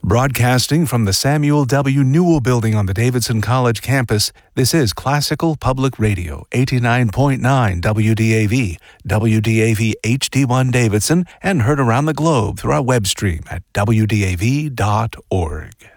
Broadcasting from the Samuel W. Newell Building on the Davidson College campus, this is Classical Public Radio, 89.9 WDAV, WDAV HD1 Davidson, and heard around the globe through our web stream at wdav.org.